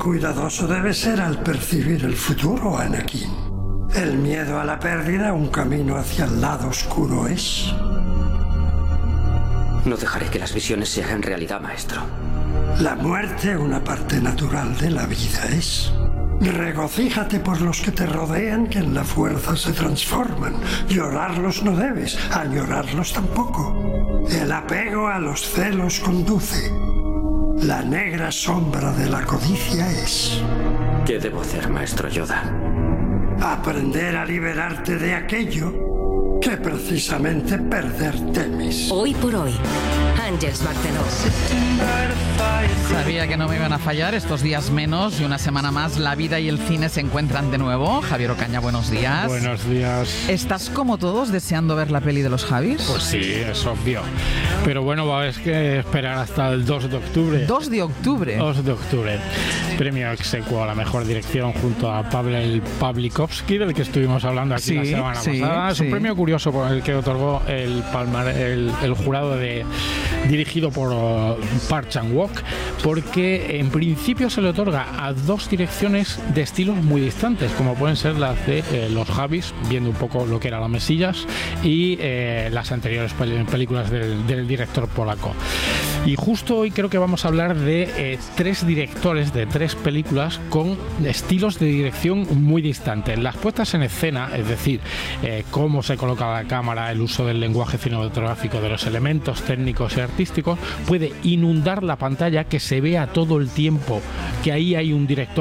cuidadoso debes ser al percibir el futuro, Anakin. El miedo a la pérdida un camino hacia el lado oscuro es. No dejaré que las visiones se hagan realidad, maestro. La muerte una parte natural de la vida es. Regocíjate por los que te rodean, que en la fuerza se transforman. Llorarlos no debes, añorarlos tampoco. El apego a los celos conduce. La negra sombra de la codicia es. ¿Qué debo hacer, maestro Yoda? Aprender a liberarte de aquello que precisamente perder temes. Hoy por hoy, Àngels Barceló. Sabía que no me iban a fallar estos días menos y una semana más la vida y el cine se encuentran de nuevo. Javier Ocaña, buenos días. Buenos días. ¿Estás como todos deseando ver la peli de los Javis? Pues sí, es obvio. Pero bueno, va a haber que esperar hasta el 2 de octubre. 2 de octubre. 2 de octubre. Premio exequo a la mejor dirección junto a Pavel Pawlikowski, del que estuvimos hablando aquí la semana pasada. Es un premio curioso por el que otorgó el jurado dirigido por Park Chan-wook, porque en principio se le otorga a 2 direcciones de estilos muy distantes, como pueden ser las de los Javis, viendo un poco lo que eran las mesillas, y las anteriores películas del director polaco. Y justo hoy creo que vamos a hablar de 3 directores de 3 películas con estilos de dirección muy distantes. Las puestas en escena, es decir, cómo se coloca la cámara, el uso del lenguaje cinematográfico, de los elementos técnicos y artísticos, puede inundar la pantalla, que se vea todo el tiempo que ahí hay un director